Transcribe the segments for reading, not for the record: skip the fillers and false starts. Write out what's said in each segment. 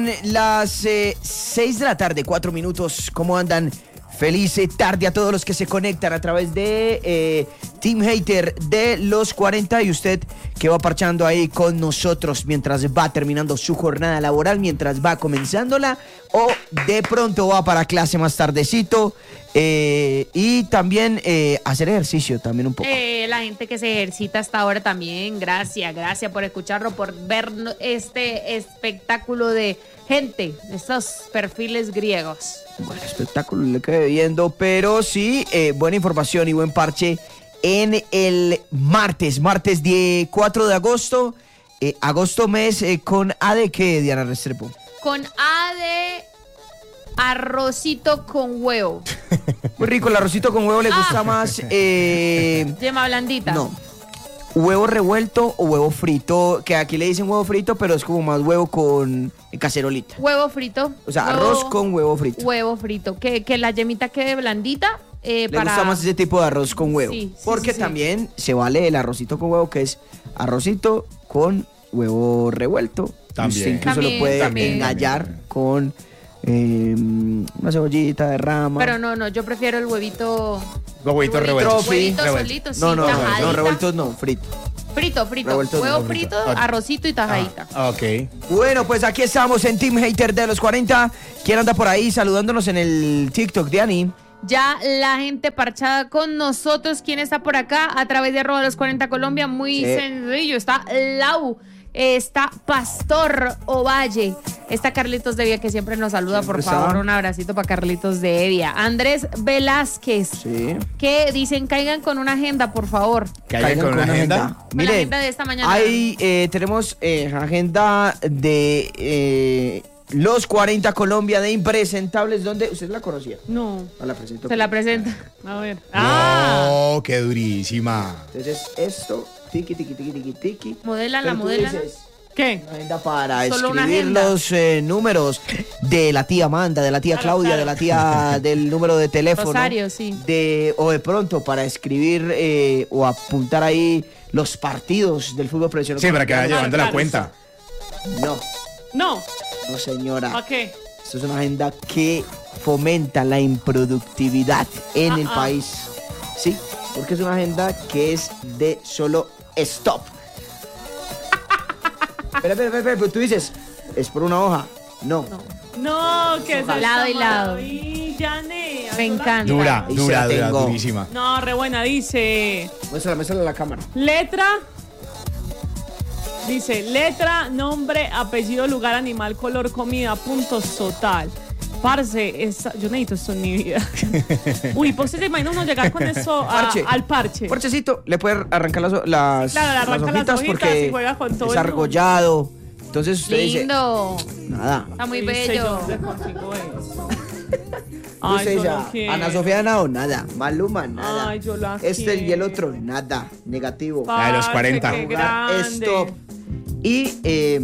Las 6 de la tarde, 4 minutos. ¿Cómo andan? Feliz tarde a todos los que se conectan a través de Team Hater de los 40 y usted que va parchando ahí con nosotros mientras va terminando su jornada laboral, mientras va comenzándola o de pronto va para clase más tardecito y también hacer ejercicio también un poco. La gente que se ejercita hasta ahora también, gracias por escucharlo, por ver este espectáculo de gente, estos perfiles griegos. Bueno, espectáculo le quedé viendo, pero sí, buena información y buen parche en el martes 4 de agosto, agosto mes con A de ¿qué, Diana Restrepo? Con A de arrocito con huevo. Muy rico, el arrocito con huevo le gusta más. Yema blandita. No. Huevo revuelto o huevo frito, que aquí le dicen huevo frito, pero es como más huevo con cacerolita. Huevo frito. O sea, arroz con huevo frito. Huevo frito, que la yemita quede blandita. Le gusta más ese tipo de arroz con huevo. Sí, porque también se vale el arrocito con huevo, que es arrocito con huevo revuelto. También. Usted incluso lo puede engallar con una cebollita de rama. Pero no, yo prefiero el huevito. Huevito revuelto. Huevito solito, sí. No, revueltos no, frito. Frito. Revueltos huevo no, frito, arrocito y tajadita. Ok. Bueno, pues aquí estamos en Team Hater de los 40. ¿Quién anda por ahí saludándonos en el TikTok, Diani? Ya la gente parchada con nosotros. ¿Quién está por acá? A través de @los40 Colombia. Muy sencillo. Está Lau. Está Pastor Ovalle. Está Carlitos de Evia, que siempre nos saluda. Por favor, un abracito para Carlitos de Evia. Andrés Velázquez. Sí. Que dicen, caigan con una agenda, por favor. ¿Caigan con una agenda? Miren, la agenda de esta mañana. Ahí tenemos agenda de los 40 Colombia de Impresentables. ¿Dónde? ¿Usted la conocía? No. La presento. Se la presenta. A ver. No, qué durísima. Entonces, esto, tiki. Modélala. ¿Qué? Una agenda para Solo escribir los números de la tía Amanda, de la tía Claudia, de la tía del número de teléfono. Rosario, sí. O de pronto para escribir o apuntar ahí los partidos del fútbol profesional. Sí, para que vaya llevando la cuenta. No, señora. ¿A qué? Esto es una agenda que fomenta la improductividad en el país. Sí, porque es una agenda que es de solo stop. Espera, pero tú dices, ¿es por una hoja? No, que es lado y lado. Me encanta. Dura, durísima. No, re buena, dice. Muéstrala a la cámara. Letra, nombre, apellido, lugar, animal, color, comida, puntos, total. Parce, yo necesito esto en mi vida. Uy, ¿por qué se imagina uno llegar con eso al parche? Parchecito, le puede arrancar las hojitas porque y juega con todo es argollado. Entonces usted lindo. dice, nada. Está muy bello. Usted dice, Ana Sofía Henao, nada. Maluma, nada. Ay, yo la y el otro, nada. Negativo. La de los 40. Qué grande. Stop. Y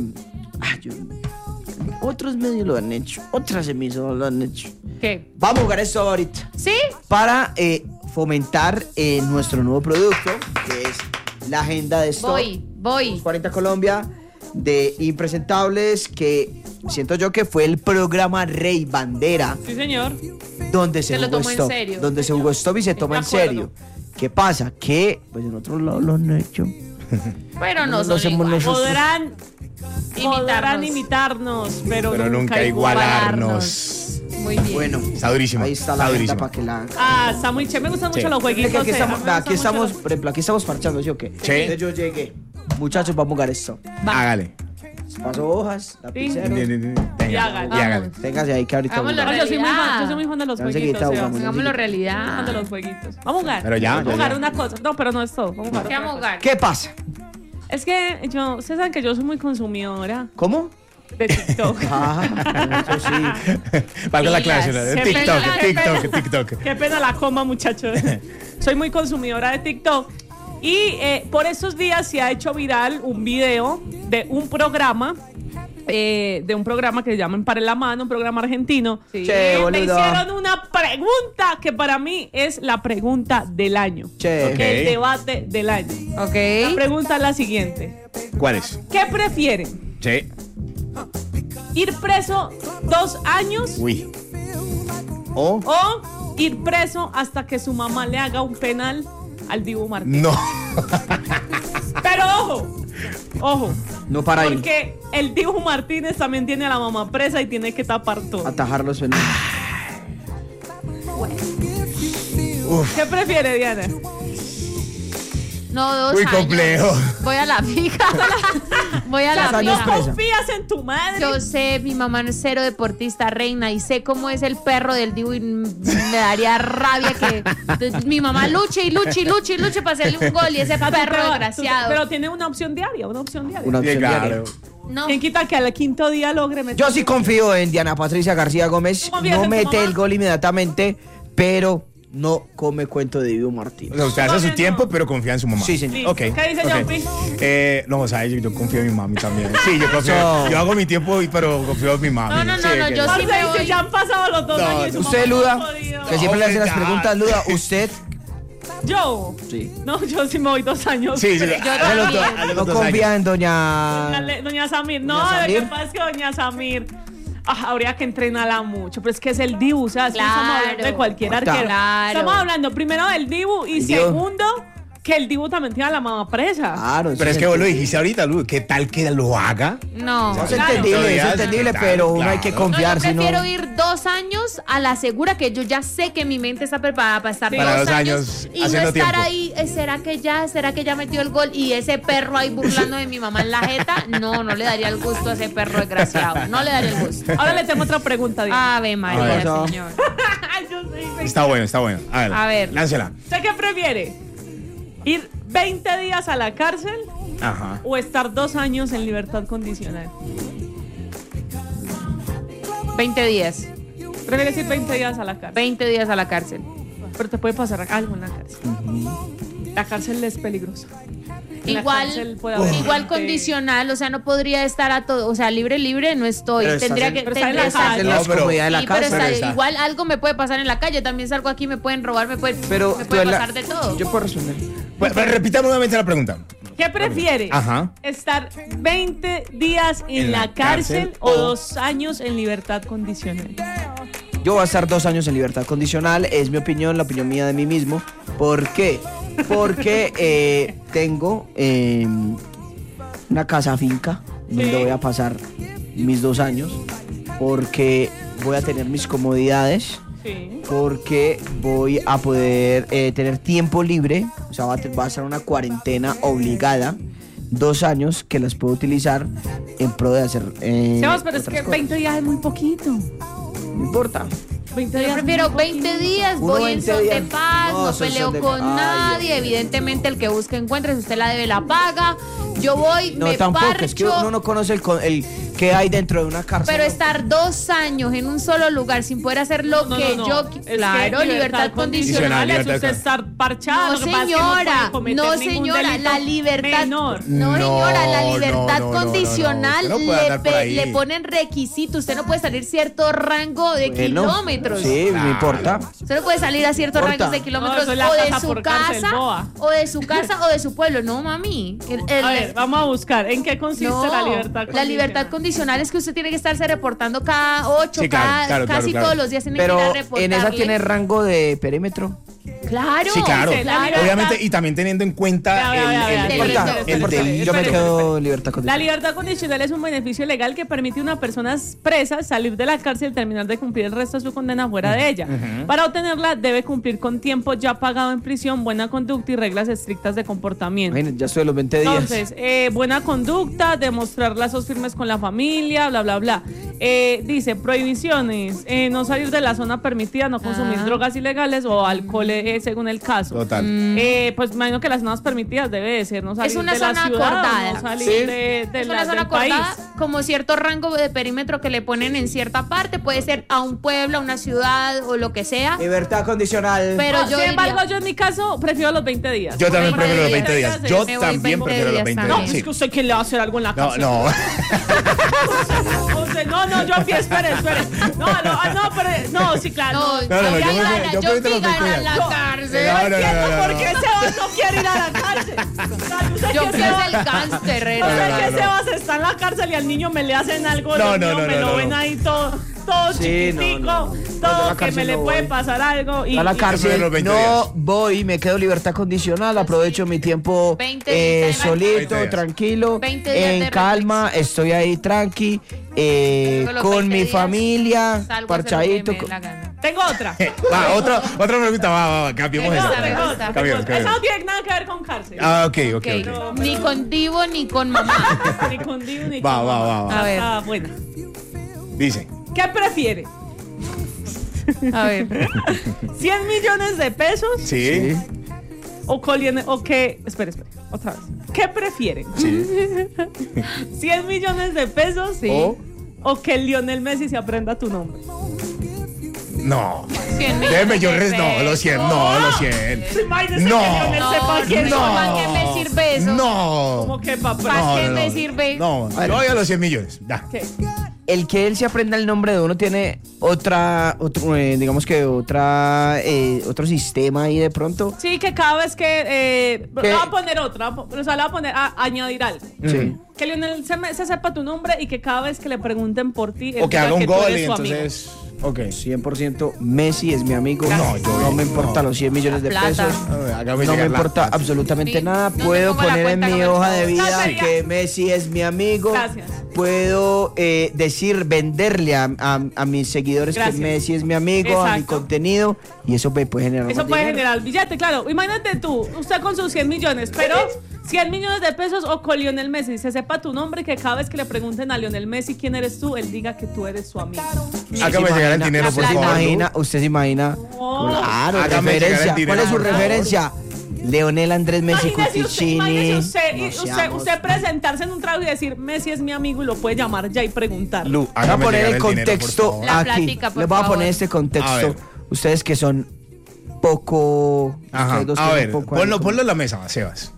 otros medios lo han hecho, otras emisoras lo han hecho. ¿Qué? Vamos a jugar esto ahorita. ¿Sí? Para fomentar nuestro nuevo producto, que es la agenda de Stop. Voy. 40 Colombia de Impresentables, que siento yo que fue el programa Rey Bandera. Sí, señor. Donde se lo jugó tomó en Stop. serio. Donde se jugó Stop y se toma en serio. ¿Qué pasa? Que pues en otros lados lo han hecho. Pero no lo hacemos nosotros. Podrán imitarnos, pero nunca igualarnos. Muy bien. Bueno, está durísima. Ahí está la agenda para que la... está muy chévere. Me gustan mucho los jueguitos. Aquí estamos, por ejemplo, aquí estamos parchando, ¿sí o qué? Sí. Entonces yo llegué. Muchachos, vamos a jugar esto. Hágale. Paso hojas, lapicero. Y hágale. Téngase ahí que ahorita... Hagámoslo. Yo soy muy fan de los jueguitos. Hagámoslo realidad. Fan de los jueguitos. Vamos a jugar. Pero ya. Vamos a jugar una cosa. No, pero no es todo. Vamos a jugar. ¿Qué vamos a jugar? ¿Qué pasa? Es que ustedes saben que yo soy muy consumidora ¿Cómo? de TikTok. Eso sí. Valga la clase, ¿no? Qué TikTok. Qué pena la coma, muchachos. Soy muy consumidora de TikTok. Y por esos días se ha hecho viral un video de un programa que se llama Para la Mano, un programa argentino. Sí. Che, Me boludo. hicieron una pregunta que para mí es la pregunta del año. Che. Ok. El debate del año. La Ok. pregunta es la siguiente. ¿Cuál es? ¿Qué prefieren? Sí. ir preso 2 años Uy. O o ir preso hasta que su mamá le haga un penal al Dibu Martínez. No. Pero ojo, no para ahí. porque el Dibu Martínez también tiene a la mamá presa y tiene que tapar todo. Atajar los penales. ¿Qué prefiere, Diana? No, 2 Muy años. complejo. Voy a la fija. Voy a la 2 años fija. presa. ¿Confías en tu madre? Yo sé, mi mamá no es cero deportista, reina, y sé cómo es el perro del Dibu y me daría rabia que mi mamá luche y luche y luche y luche para hacerle un gol y ese perro desgraciado. Pero tiene una opción diaria, una opción diaria. Una Sí, opción claro. diaria. No. ¿Quién quita que al quinto día logre meter? Yo sí confío en Diana Patricia García Gómez. ¿Tú confías No en tu mete mamá? el gol inmediatamente, pero no come cuento de Dibu O Martínez. sea, usted hace Todavía su tiempo, no. pero confía en su mamá. Sí, señor. Listo. Ok. ¿Qué dice ok. Jumpy? No, o sea, yo confío en mi mami también. Sí, yo confío. No. Yo hago mi tiempo, pero confío en mi mami. No, Sí, no, que- yo sí Parce, me dice, voy. ya han pasado los 2 No, años y su Usted, mamá no ha Luda, podido. que siempre le hace las ya. preguntas, Luda, usted Yo. sí. No, yo sí me voy 2 años. Sí, sí. Pero- Hace los también. hace los No 2 confía años. en doña... Doña Samir, no, Doña lo que Samir. pasa es que doña Samir habría que entrenarla mucho, pero es que es el Dibu, o sea, es que estamos hablando de Claro. cualquier Está. arquero. Claro. Estamos hablando primero del Dibu y El Dibu. segundo que el Dibu también tiene a la mamá presa. Claro, Pero es que vos lo dijiste ahorita, Lu, ¿qué tal que lo haga? No. Es Claro. entendible, Claro, pero uno hay que claro. No, confiar, yo si no... prefiero ir 2 años a la segura, que yo ya sé que mi mente está preparada para estar Sí. Para 2 2 años años y no haciendo estar tiempo. ahí, ¿será que ya metió el gol? Y ese perro ahí burlando de mi mamá en la jeta, no le daría el gusto a ese perro desgraciado, no le daría el gusto. Ahora le tengo otra pregunta, Diana. Ave A María, ver. señor. Yo sé, Está bueno, está bueno. A ver. Láncela. ¿Usted qué prefiere? ¿Ir 20 días a la cárcel Ajá. o estar 2 años en libertad condicional? 20 días. Prefieres ir 20 días a la cárcel. 20 días a la cárcel. Pero te puede pasar algo en la cárcel. La cárcel es peligrosa. En la cárcel puede haber Igual gente- condicional, o sea, no podría estar a todo, o sea, libre no estoy. Pero estás Tendría en- que pero está en la tendría que calle. estar- en las No, pero- comodidades de la Sí, pero casa. está- igual algo me puede pasar en la calle, también salgo aquí, me pueden robar, me puede Pero pasar la- de todo. Yo puedo responder. Pero repítame nuevamente la pregunta. ¿Qué prefiere? Ajá. ¿Estar 20 días en la cárcel o 2 años en libertad condicional? Yo voy a estar 2 años en libertad condicional, es mi opinión, la opinión mía de mí mismo. ¿Por qué? Porque tengo una casa finca donde Sí. voy a pasar mis 2 años, porque voy a tener mis comodidades, Sí. porque voy a poder tener tiempo libre, o sea, va a ser una cuarentena obligada, 2 años que las puedo utilizar en pro de hacer... Sebas, pero es otras que cosas. 20 días es muy poquito. No importa. 20 Yo días es prefiero muy 20 poquito. días, Uno voy en 20 son de días. paz, No, no son peleo de- con Ay, nadie, Dios. evidentemente el que busque encuentre, si usted la debe la paga, yo voy, No, me tampoco, parcho, es que uno no conoce el que hay dentro de una cárcel. pero estar 2 años en un solo lugar sin poder hacer lo No, que no, yo no. qui- Es que claro, libertad condicional. es Libertad usted con- estar parchado. No, lo que pasa es que señora, puede cometer no, ningún señora, delito la libertad, menor. no, señora, la No, libertad no, no, condicional no, usted no puede andar por ahí. le ponen requisitos, usted no puede salir cierto rango de Bueno, kilómetros. Sí, no importa. Usted no puede salir a ciertos Corta. rangos de kilómetros No, eso es la o de casa su por cárcel, casa, boa. o de su casa o de su pueblo. No, mami. A ver, vamos a buscar. ¿En qué consiste No, la libertad condicional? la libertad condicional es que usted tiene que estarse reportando cada 8, Sí, claro, casi claro. todos los días tiene Pero que ir a reportarle. en esa tiene rango de perímetro. Claro, Sí, claro. dice, la libertad- Obviamente, y también teniendo en cuenta Vea, vea, vea, vea, el- Importa, espere, importa. espere, Yo me espere, quedo en libertad La condicional. libertad condicional es un beneficio legal que permite a una persona presa salir de la cárcel y terminar de cumplir el resto de su condena fuera de ella. Para obtenerla debe cumplir con tiempo ya pagado en prisión, buena conducta y reglas estrictas de comportamiento. Imagínate, ya estoy de los 20 días. Entonces, buena conducta, demostrar lazos firmes con la familia, bla, bla, bla. Dice, prohibiciones, no salir de la zona permitida, no consumir drogas ilegales o alcohol según el caso. Total. Pues imagino que las zonas permitidas debe de ser no salir Es una de la zona ciudad, acordada. no salir Sí. de es la- una zona del país. acordada, como cierto rango de perímetro que le ponen en cierta parte, puede ser a un pueblo, a una ciudad o lo que sea. Libertad condicional. Pero yo Sin embargo, diría- yo en mi caso prefiero los 20 días. Yo también 20 prefiero los días. 20 días. Me Yo voy también 20 prefiero los días 20 también. No, días. es Sí. que usted quiere hacer algo en la No, cárcel. no. O No, John P, espere. No, sí, claro. No, yo John te lo P gana explico. la cárcel. No entiendo por qué Sebas no quiere ir a la cárcel. O sea, yo sé John que P es Sebas- el gánster, yo sé ¿verdad? que Sebas está en la cárcel y al niño me le hacen algo, No, Dios mío, no, me lo no. ven ahí todo Sí, chiquitico, no. todo la que me cárcel le no puede voy. pasar algo. A la de cárcel los 20 no días. voy, me quedo libertad condicional, aprovecho mi tiempo 20 días. 20 solito, días. tranquilo, 20 días de en calma, estoy ahí tranqui, Luego los con 20 mi días familia, salgo a hacer lo que parchadito. me dé la gana. Tengo otra. Va, otra pregunta, va, cambiemos Me eso. gusta, me Tengo gusta. otra. Cambiemos. Esa no tiene nada que ver con cárcel. Ok. Ok. Ni con Divo ni con mamá. Ni con Dios ni Va, con va, mamá. va, va. A ver. Ah, buena. Dice. ¿Qué prefiere? A ver. ¿100 millones de pesos Sí. o que... Espere, otra vez. ¿Qué prefieren? Sí. ¿100 millones de pesos Sí. o que Lionel Messi se aprenda tu nombre? No. 100 Déjeme yo millones de no, los 100, no, los 100. Imagínese No. que Lionel sepa quién es. ¿Para qué me sirve eso? No. ¿Cómo que papá? ¿Para qué me sirve? No, yo voy a los 100 millones. Ya. ¿Qué? El que él se aprenda el nombre de uno tiene digamos que otro sistema ahí de pronto. Sí, que cada vez que... ¿Qué? le voy a poner otra, o sea, le voy a poner añadir algo. Sí. Que Lionel se sepa tu nombre y que cada vez que le pregunten por ti, él O que diga haga un tú gol eres y su amigo. entonces. Ok. 100% Messi es mi amigo. No, yo no me no. importa los 100 millones de Plata. pesos. Hágame No me llegar la importa plata. absolutamente Sí, nada. no me Puedo pongo la poner en cuenta mi con el hoja de favor. vida Sí. que Messi es mi amigo. Gracias. Puedo venderle a mis seguidores Gracias. que Messi es mi amigo, a mi Exacto. contenido, y eso me puede generar Eso más puede dinero. generar billete, claro. Imagínate tú, usted con sus 100 millones, pero 100 millones de pesos o con Lionel Messi, se sepa tu nombre y que cada vez que le pregunten a Lionel Messi quién eres tú, él diga que tú eres su amigo. Hágame llegar el dinero, por plata. favor. Usted se imagina. No. Claro, Hágame llegar referencia. el dinero, ¿Cuál es su por favor. referencia? Leonel Andrés Messi Imagínese Cuticini. usted presentarse en un trago y decir Messi es mi amigo y lo puede llamar ya y preguntar. Lu, Voy a hágame poner llegar el dinero, por contexto favor. La aquí. plática, por Les voy a favor. poner este A contexto. ver. Ustedes que son poco. Ajá. ustedes dos que A son ver, poco ponlo en la mesa, Sebas.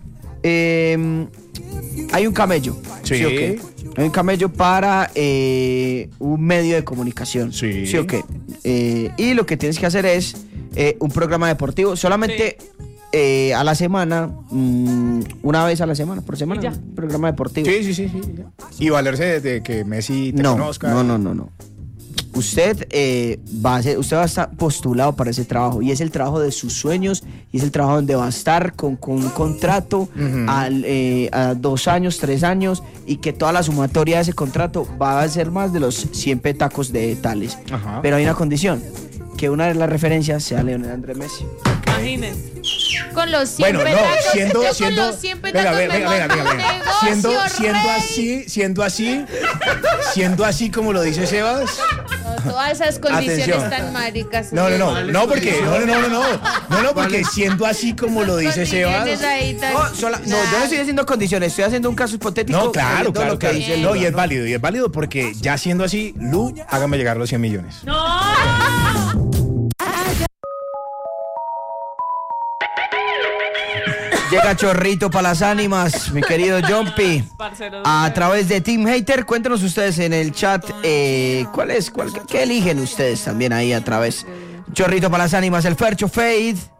Hay un camello. Sí. o qué? Hay un camello para un medio de comunicación. Sí. o qué? Y lo que tienes que hacer es un programa deportivo solamente a la semana, una vez a la semana, por semana, Y ya. un programa deportivo. Sí. Ya. Y valerse de que Messi te No, conozca. no. Usted va a estar postulado para ese trabajo y es el trabajo de sus sueños y es el trabajo donde va a estar con un contrato a 2 años, 3 años y que toda la sumatoria de ese contrato va a ser más de los 100 petacos de tales. Ajá. Pero hay una condición, que una de las referencias sea Leonel Andrés Messi. Imagínense. Con los 100 Bueno, no, petacos, siendo, yo con siendo, los 100 petacos venga, me monto un negocio, siendo así como lo dice Sebas. No, todas esas condiciones Atención. tan maricas. No, porque siendo así como lo dice Sebas. Condiciones ahí tan- No, yo no estoy haciendo condiciones, estoy haciendo un caso hipotético. No, claro, sabiendo claro, lo que claro. dice el No, y es ¿no? válido porque ya siendo así, Lu, hágame llegar los 100 millones. No. Llega chorrito para las ánimas, mi querido Jumpy. Parcero. A través de Team Hater, cuéntenos ustedes en el chat qué eligen ustedes también ahí a través. Chorrito para las ánimas, el Fercho Fade.